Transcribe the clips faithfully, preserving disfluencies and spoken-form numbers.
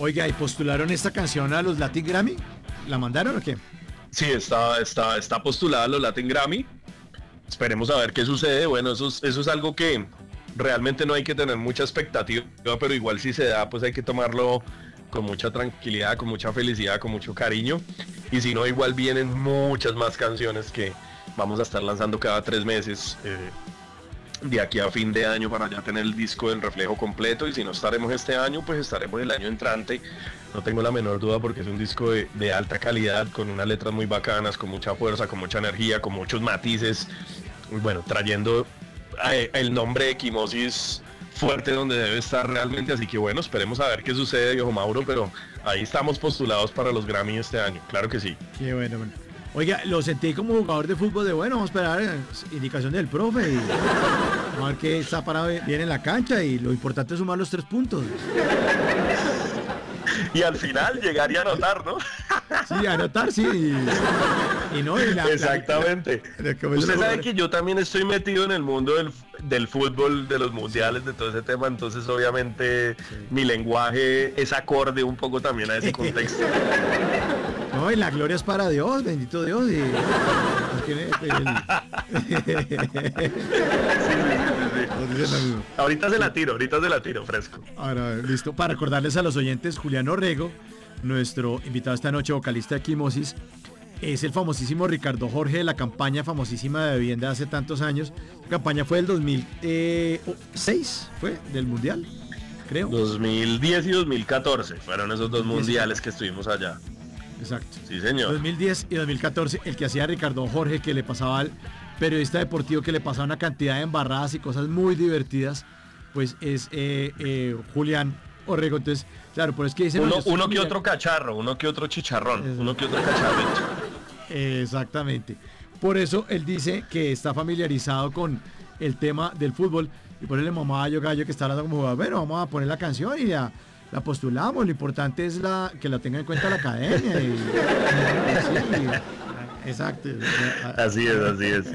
Oiga, ¿y postularon esta canción a los Latin Grammy? ¿La mandaron o qué? Sí, está, está, está postulada a los Latin Grammy. Esperemos a ver qué sucede. Bueno, eso es, eso es algo que realmente no hay que tener mucha expectativa, pero igual si se da, pues hay que tomarlo con mucha tranquilidad, con mucha felicidad, con mucho cariño. Y si no, igual vienen muchas más canciones que vamos a estar lanzando cada tres meses. Eh, de aquí a fin de año para ya tener el disco en reflejo completo, y si no estaremos este año, pues estaremos el año entrante, no tengo la menor duda, porque es un disco de, de alta calidad, con unas letras muy bacanas, con mucha fuerza, con mucha energía, con muchos matices, bueno, trayendo eh, el nombre de Equimosis fuerte donde debe estar realmente, así que bueno, esperemos a ver qué sucede, viejo Mauro, pero ahí estamos postulados para los Grammy este año, claro que sí. Qué bueno, bueno. Oiga, lo sentí como jugador de fútbol de bueno, vamos a esperar indicación del profe y vamos a ver que está parado bien en la cancha, y lo importante es sumar los tres puntos. Y al final llegar y anotar, ¿no? Sí, anotar, sí. Y, y no, y la, exactamente. La, la, la, Usted sabe que yo también estoy metido en el mundo del, del fútbol, de los mundiales, de todo ese tema, entonces obviamente sí, mi lenguaje es acorde un poco también a ese contexto. No, y la gloria es para Dios, bendito Dios. Y... sí, sí, sí, sí. Ahorita se la tiro, ahorita se la tiro, fresco. Ahora, listo. Para recordarles a los oyentes, Julián Orrego, nuestro invitado esta noche, vocalista de Equimosis, es el famosísimo Ricardo Jorge de la campaña famosísima de vivienda hace tantos años. La campaña fue del dos mil seis, fue del Mundial, creo. dos mil diez y dos mil catorce fueron esos dos mundiales que estuvimos allá. Exacto. Sí, señor. dos mil diez y dos mil catorce, el que hacía Ricardo Jorge, que le pasaba al periodista deportivo, que le pasaba una cantidad de embarradas y cosas muy divertidas, pues es eh, eh, Julián Orrego. Entonces, claro, por eso es que dicen... Uno, uno que otro cacharro, uno que otro chicharrón, es, uno que otro cacharrito. Exactamente. Por eso él dice que está familiarizado con el tema del fútbol, y por eso le mamaba a Yo Gallo, que está hablando como, bueno, vamos a poner la canción y ya la postulamos, lo importante es la que la tenga en cuenta la academia. Y, y, sí, exacto. Así es, así es.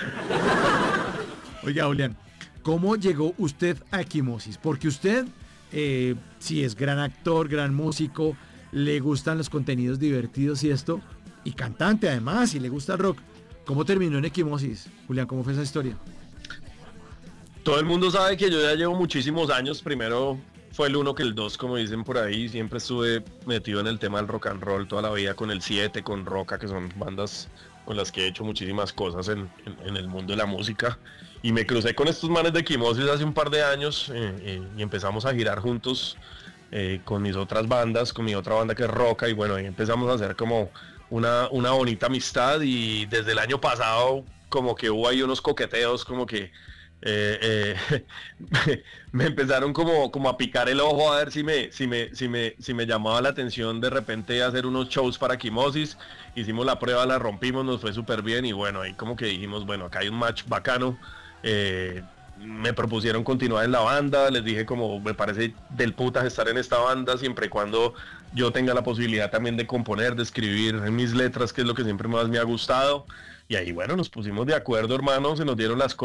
Oiga, Julián, ¿cómo llegó usted a Equimosis? Porque usted, eh, sí, es gran actor, gran músico, le gustan los contenidos divertidos y esto, y cantante además, y le gusta el rock. ¿Cómo terminó en Equimosis? Julián, ¿cómo fue esa historia? Todo el mundo sabe que yo ya llevo muchísimos años, primero fue el uno que el dos, como dicen por ahí. Siempre estuve metido en el tema del rock and roll toda la vida, con el siete, con Roca, que son bandas con las que he hecho muchísimas cosas en, en, en el mundo de la música. Y me crucé con estos manes de Equimosis hace un par de años eh, eh, y empezamos a girar juntos eh, con mis otras bandas, con mi otra banda que es Roca. Y bueno, ahí empezamos a hacer como una, una bonita amistad, y desde el año pasado como que hubo ahí unos coqueteos, como que Eh, eh, me empezaron como, como a picar el ojo a ver si me, si me, si me, si me llamaba la atención de repente hacer unos shows para Equimosis. Hicimos la prueba, la rompimos, nos fue súper bien, y bueno, ahí como que dijimos, bueno, acá hay un match bacano. Eh, me propusieron continuar en la banda, les dije como me parece del putas estar en esta banda siempre y cuando yo tenga la posibilidad también de componer, de escribir en mis letras, que es lo que siempre más me ha gustado. Y ahí bueno, nos pusimos de acuerdo, hermano, se nos dieron las cosas.